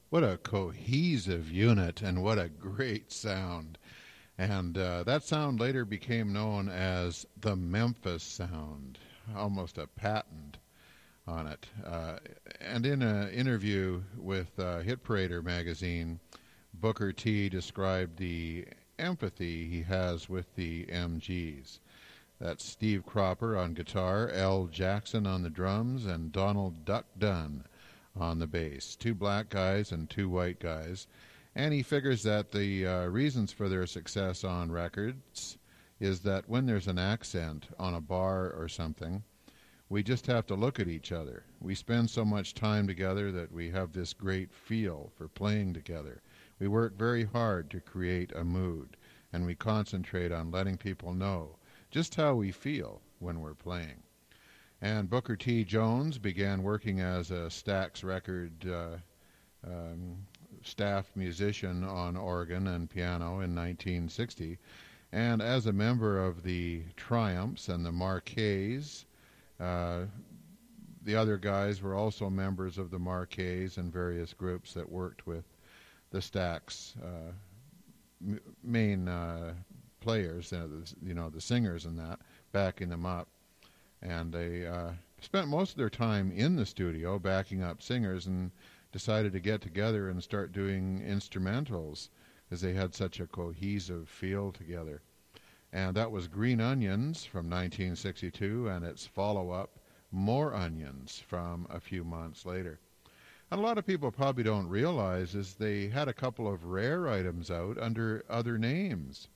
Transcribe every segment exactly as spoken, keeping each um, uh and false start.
What a cohesive unit and what a great sound. And uh, that sound later became known as the Memphis Sound, almost a patent on it. Uh, and in an interview with uh, Hit Parader magazine, Booker T described the empathy he has with the M Gs. That's Steve Cropper on guitar, Al Jackson on the drums, and Donald Duck Dunn on the bass. Two black guys and two white guys. And he figures that the uh, reasons for their success on records is that when there's an accent on a bar or something, we just have to look at each other. We spend so much time together that we have this great feel for playing together. We work very hard to create a mood, and we concentrate on letting people know just how we feel when we're playing. And Booker T. Jones began working as a Stax record uh, um, staff musician on organ and piano in nineteen sixty. And as a member of the Triumphs and the Marquets, uh, the other guys were also members of the Marquets and various groups that worked with the Stax uh, m- main uh, players, uh, the, you know, the singers and that, backing them up. And they uh, spent most of their time in the studio backing up singers and decided to get together and start doing instrumentals because they had such a cohesive feel together. And that was Green Onions from nineteen sixty-two and its follow-up, More Onions, from a few months later. And a lot of people probably don't realize is they had a couple of rare items out under other names.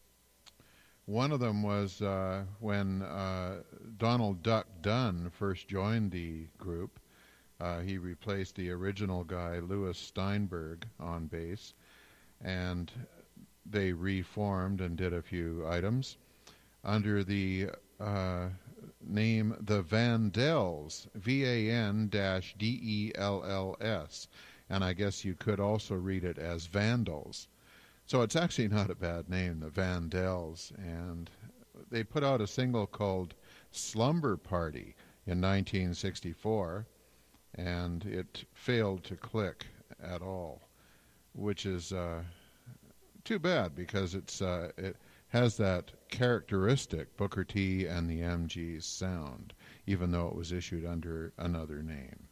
One of them was uh, when uh, Donald Duck Dunn first joined the group. Uh, he replaced the original guy, Louis Steinberg, on bass, and they reformed and did a few items under the uh, name The Vandells, V A N D E L L S, and I guess you could also read it as Vandals. So it's actually not a bad name, the Vandells. And they put out a single called Slumber Party in nineteen sixty-four, and it failed to click at all, which is uh, too bad because it's uh, it has that characteristic Booker T and the M Gs sound, even though it was issued under another name.